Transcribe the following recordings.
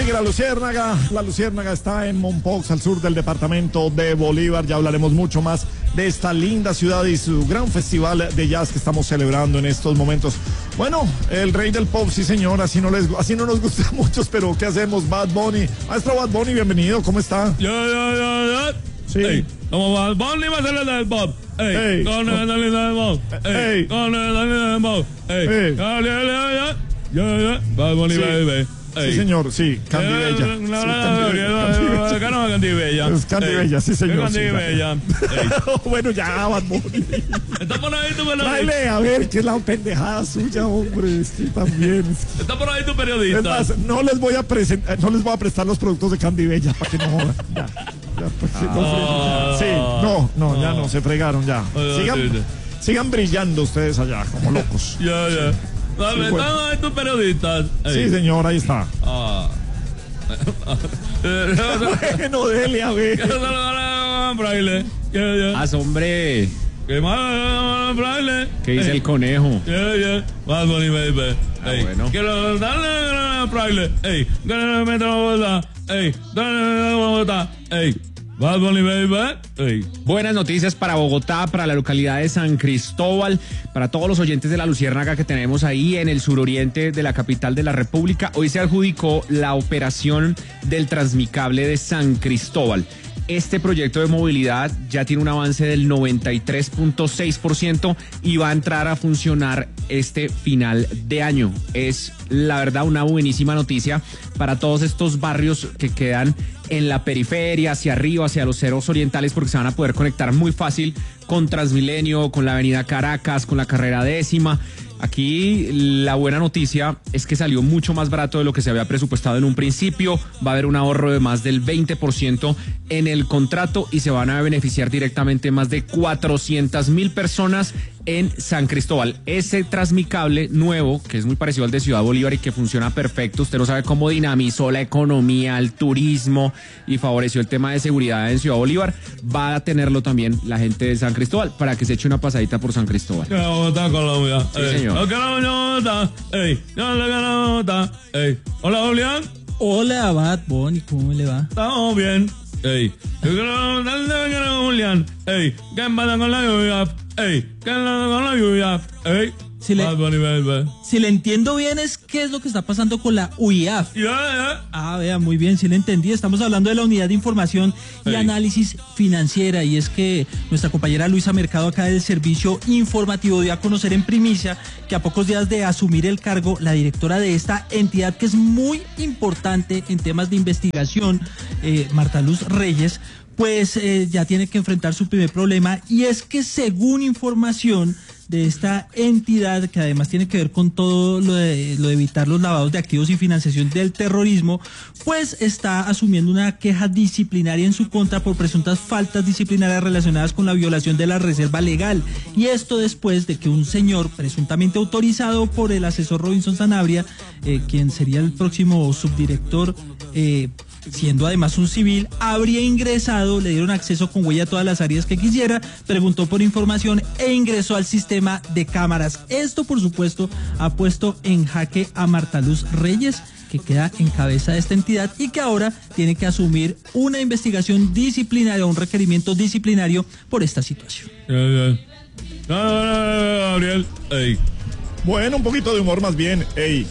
Sigue la Luciérnaga. La Luciérnaga está en Mompox, al sur del departamento de Bolívar. Ya hablaremos mucho más de esta linda ciudad y su gran festival de jazz que estamos celebrando en estos momentos. Bueno, el rey del pop, sí señor, así no nos gusta a muchos, pero ¿qué hacemos? Bad Bunny. Maestro Bad Bunny, bienvenido, ¿cómo está? Ya. Sí. Ey, como Bad Bunny va a ser el del pop. Ey, con el del pop. Ey, con el del pop. Ey, ya. Bad Bunny, baby. Sí, señor, sí, Candy Bella. Candy Bella. Es Candy Bella, sí, señor. Candy Bella. Bueno, ya, Bad Bunny. Está por ahí tu periodista. Tráele, a ver, qué es la pendejada suya, hombre. Es que también. Está por ahí tu periodista. Es más, no les voy a prestar los productos de Candy Bella para que no jodan. Ya. Ya no, se fregaron ya. Sigan brillando ustedes allá, como locos. Ya. Dame, están ahí tus periodistas. Sí, señor, ahí está. Bueno, dele a ver. Hombre. ¿Qué más, Braille? ¿Qué dice el conejo? Bad Bunny, baby. Bueno. Quiero darle Braille. Ey, dale Bogotá. Ey, dale Bogotá. Ey, Bad Bunny, baby. Ey. Buenas noticias para Bogotá, para la localidad de San Cristóbal, para todos los oyentes de la Luciérnaga que tenemos ahí en el suroriente de la capital de la República. Hoy se adjudicó la operación del Transmicable de San Cristóbal. Este proyecto de movilidad ya tiene un avance del 93.6% y va a entrar a funcionar este final de año. Es, la verdad, una buenísima noticia para todos estos barrios que quedan en la periferia, hacia arriba, hacia los cerros orientales, porque se van a poder conectar muy fácil con Transmilenio, con la avenida Caracas, con la carrera 10ª. Aquí la buena noticia es que salió mucho más barato de lo que se había presupuestado en un principio. Va a haber un ahorro de más del 20% en el contrato y se van a beneficiar directamente más de 400.000 personas en San Cristóbal. Ese Transmicable nuevo, que es muy parecido al de Ciudad Bolívar y que funciona perfecto, usted no sabe cómo dinamizó la economía, el turismo y favoreció el tema de seguridad en Ciudad Bolívar, va a tenerlo también la gente de San Cristóbal para que se eche una pasadita por San Cristóbal. Bogotá, Colombia. Sí, señor. Hola, Julián. Hola, Bad Bunny, ¿cómo le va? Estamos bien. Ey, Julián. Ey, ¿qué pasa con la lluvia? Ey, ¿qué pasa con la lluvia? Ey, Si le entiendo bien es qué es lo que está pasando con la UIAF. Ah, vea, muy bien, sí le entendí. Estamos hablando de la Unidad de Información y Análisis Financiera, y es que nuestra compañera Luisa Mercado acá del Servicio Informativo dio a conocer en primicia que a pocos días de asumir el cargo, la directora de esta entidad, que es muy importante en temas de investigación, Marta Luz Reyes, pues ya tiene que enfrentar su primer problema, y es que según información de esta entidad, que además tiene que ver con todo lo de evitar los lavados de activos y financiación del terrorismo, pues está asumiendo una queja disciplinaria en su contra por presuntas faltas disciplinarias relacionadas con la violación de la reserva legal. Y esto después de que un señor presuntamente autorizado por el asesor Robinson Sanabria, quien sería el próximo subdirector, siendo además un civil, habría ingresado, le dieron acceso con huella a todas las áreas que quisiera, preguntó por información e ingresó al sistema de cámaras. Esto, por supuesto, ha puesto en jaque a Marta Luz Reyes, que queda en cabeza de esta entidad y que ahora tiene que asumir una investigación disciplinaria, un requerimiento disciplinario por esta situación. Gabriel. Ey. Bueno, un poquito de humor más bien. Ey.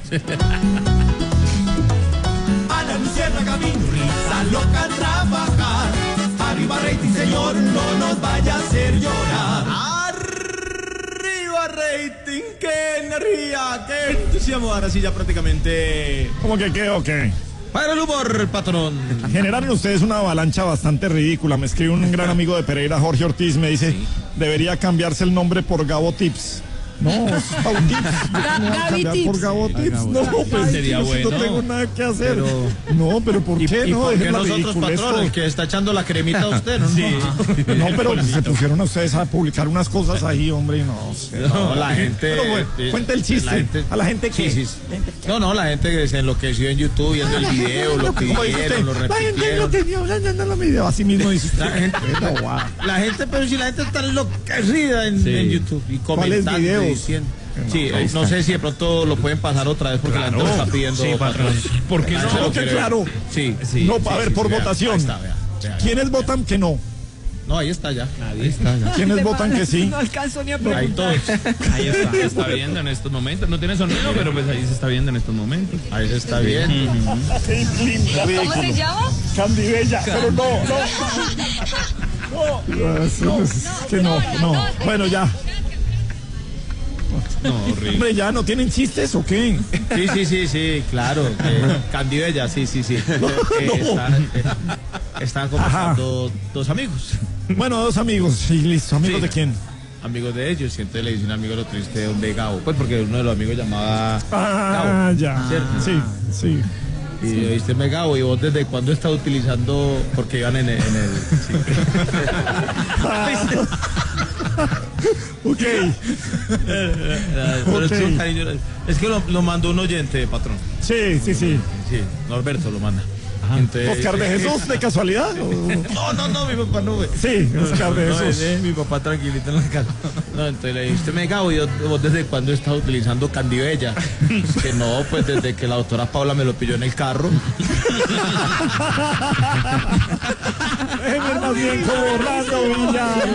La Luciérnaga vino, risa loca a trabajar. Arriba rating, señor, no nos vaya a hacer llorar. Arriba rating, qué energía, qué entusiasmo. Ahora sí ya prácticamente... ¿Cómo que qué o qué? Para el humor, patrón. Generaron ustedes una avalancha bastante ridícula. Me escribe un gran amigo de Pereira, Jorge Ortiz, me dice, debería cambiarse el nombre por Gabo Tips. No, Gaby Tips. Por Gabo Tips. No, pues sería bueno. No tengo nada que hacer. No, pero ¿por qué? ¿Y No, por qué dejen la nosotros, ridiculez, patrón, el que está echando la cremita a usted? No, Sí. No, pero se pusieron a ustedes a publicar unas cosas ahí, hombre, y no sé. No, la gente... Pero bueno, cuenta el chiste. A la gente que... Sí. No, la gente que se enloqueció en YouTube viendo el video, lo pidieron, lo La gente repitieron. enloqueció, no me video. Así mismo dice usted. La gente, pero si la gente está enloquecida en YouTube y ¿Cuáles comentando y videos? diciendo... Sí, no sé si de pronto lo pueden pasar otra vez porque la gente lo está pidiendo. Sí, patrón. ¿Por qué no? Claro. Sí. No, a ver, por votación. Vea. ¿Quiénes votan que no? No, ahí está ya. Ahí está. ¿Quiénes votan que sí? No alcanzo ni a Ahí preguntar. todos. Ahí está viendo en estos momentos. No tiene sonido, pero pues ahí se está viendo en estos momentos. Ahí se está viendo. ¿Cómo se llama? Candy Bella, pero no. Que no. Bueno, ya. No, horrible. Hombre, ya no tienen chistes o qué. Sí, claro. Candy Bella, sí. Están conversando dos amigos. Bueno, dos amigos, y listo. ¿Amigos Sí. de quién? Amigos de ellos, y entonces le dice un amigo lo triste de donde Gabo. Pues porque uno de los amigos llamaba Gabo. Ya. ¿Cierto? Sí. Y le dice, Gabo, ¿y vos desde cuándo estás utilizando? Porque iban en el sí. Ok. Pero es un cariño. Es que lo mandó un oyente, patrón. Sí. Sí, Norberto lo manda. Entonces, ¿Oscar de Jesús, de casualidad? No, mi papá no, güey. Sí, Oscar de Jesús. Mi papá tranquilito en la casa. No, entonces le dijiste, Gabo, ¿y vos desde cuándo estás utilizando Candy Bella? Que no, pues desde que la doctora Paula me lo pilló en el carro. Déjenme más bien como Orlando Villar.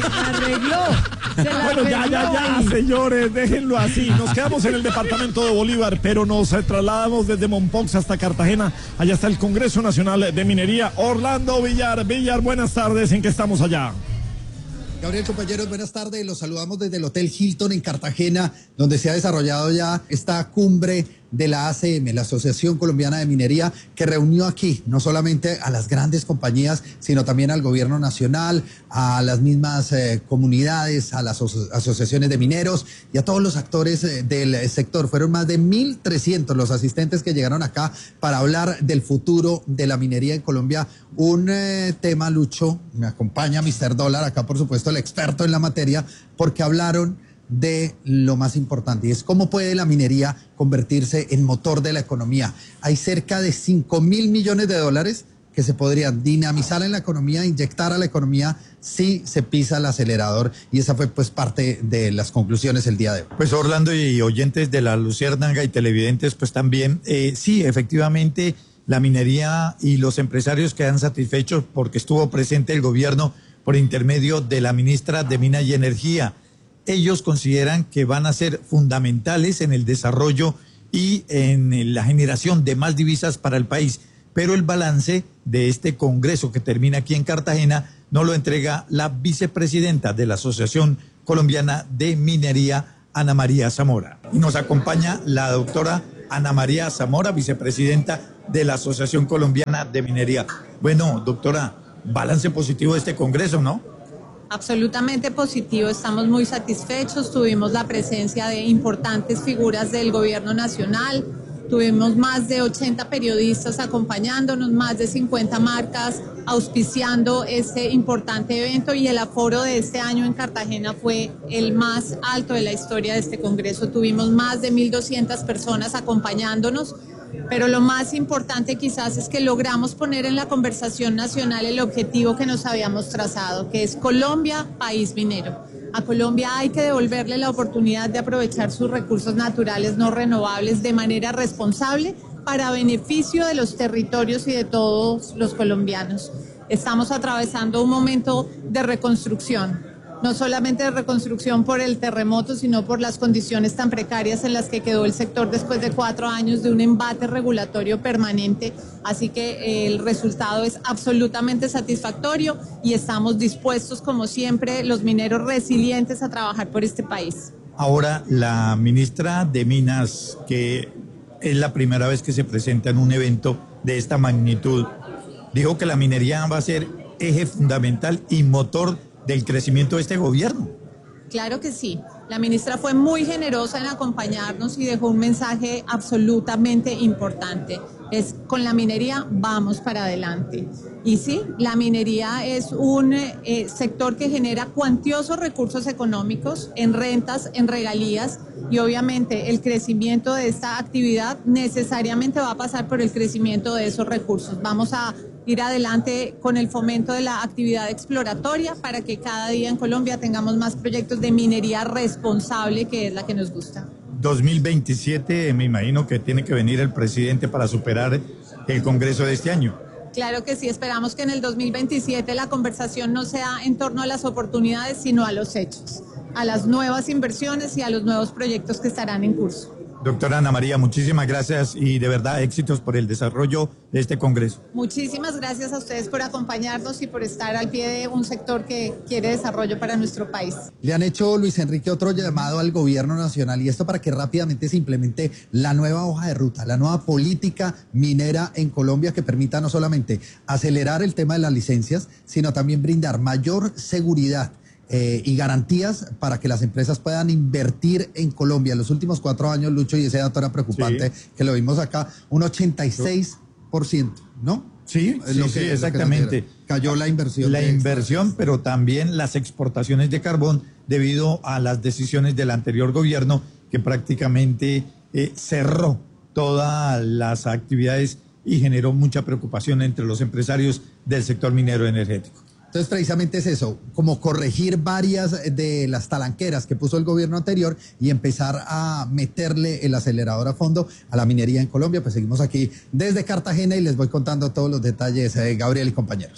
Bueno, ya, señores, déjenlo así. Nos quedamos en el departamento de Bolívar, pero nos trasladamos desde Mompox hasta Cartagena. Allá está el Congreso Nacional de Minería. Orlando Villar, buenas tardes. ¿En qué estamos allá? Gabriel, compañeros, buenas tardes. Los saludamos desde el Hotel Hilton en Cartagena, donde se ha desarrollado ya esta cumbre de la ACM, la Asociación Colombiana de Minería, que reunió aquí no solamente a las grandes compañías, sino también al gobierno nacional, a las mismas comunidades, a las asociaciones de mineros y a todos los actores del sector. Fueron más de 1.300 los asistentes que llegaron acá para hablar del futuro de la minería en Colombia. Un tema, Lucho, me acompaña Mr. Dólar, acá por supuesto el experto en la materia, porque hablaron de lo más importante, y es cómo puede la minería convertirse en motor de la economía. Hay cerca de 5.000 millones de dólares que se podrían dinamizar en la economía, inyectar a la economía si se pisa el acelerador, y esa fue pues parte de las conclusiones el día de hoy. Pues Orlando y oyentes de la Luciérnaga y televidentes, pues también, sí, efectivamente, la minería y los empresarios quedan satisfechos porque estuvo presente el gobierno por intermedio de la ministra de Minas y Energía. Ellos consideran que van a ser fundamentales en el desarrollo y en la generación de más divisas para el país. Pero el balance de este congreso que termina aquí en Cartagena no lo entrega la vicepresidenta de la Asociación Colombiana de Minería, Ana María Zamora. Y nos acompaña la doctora Ana María Zamora, vicepresidenta de la Asociación Colombiana de Minería. Bueno, doctora, balance positivo de este congreso, ¿no? Absolutamente positivo, estamos muy satisfechos, tuvimos la presencia de importantes figuras del gobierno nacional, tuvimos más de 80 periodistas acompañándonos, más de 50 marcas auspiciando este importante evento, y el aforo de este año en Cartagena fue el más alto de la historia de este congreso. Tuvimos más de 1.200 personas acompañándonos. Pero lo más importante quizás es que logramos poner en la conversación nacional el objetivo que nos habíamos trazado, que es Colombia, país minero. A Colombia hay que devolverle la oportunidad de aprovechar sus recursos naturales no renovables de manera responsable para beneficio de los territorios y de todos los colombianos. Estamos atravesando un momento de reconstrucción. No solamente de reconstrucción por el terremoto, sino por las condiciones tan precarias en las que quedó el sector después de 4 años de un embate regulatorio permanente. Así que el resultado es absolutamente satisfactorio y estamos dispuestos, como siempre, los mineros resilientes, a trabajar por este país. Ahora, la ministra de Minas, que es la primera vez que se presenta en un evento de esta magnitud, dijo que la minería va a ser eje fundamental y motor del crecimiento de este gobierno. Claro que sí. La ministra fue muy generosa en acompañarnos y dejó un mensaje absolutamente importante. es con la minería vamos para adelante. Y sí, la minería es un sector que genera cuantiosos recursos económicos en rentas, en regalías, y obviamente el crecimiento de esta actividad necesariamente va a pasar por el crecimiento de esos recursos. Vamos a ir adelante con el fomento de la actividad exploratoria para que cada día en Colombia tengamos más proyectos de minería responsable, que es la que nos gusta. 2027, me imagino que tiene que venir el presidente para superar el Congreso de este año. Claro que sí, esperamos que en el 2027 la conversación no sea en torno a las oportunidades, sino a los hechos, a las nuevas inversiones y a los nuevos proyectos que estarán en curso. Doctora Ana María, muchísimas gracias y de verdad éxitos por el desarrollo de este Congreso. Muchísimas gracias a ustedes por acompañarnos y por estar al pie de un sector que quiere desarrollo para nuestro país. Le han hecho, Luis Enrique, otro llamado al gobierno nacional, y esto para que rápidamente se implemente la nueva hoja de ruta, la nueva política minera en Colombia, que permita no solamente acelerar el tema de las licencias, sino también brindar mayor seguridad y garantías para que las empresas puedan invertir en Colombia. En los últimos 4 años, Lucho, y ese dato era preocupante, sí, que lo vimos acá, un 86%, ¿no? Sí, exactamente. Cayó la inversión. La inversión, pero también las exportaciones de carbón debido a las decisiones del anterior gobierno, que prácticamente cerró todas las actividades y generó mucha preocupación entre los empresarios del sector minero energético. Entonces, precisamente es eso, como corregir varias de las talanqueras que puso el gobierno anterior y empezar a meterle el acelerador a fondo a la minería en Colombia. Pues seguimos aquí desde Cartagena y les voy contando todos los detalles, Gabriel y compañeros.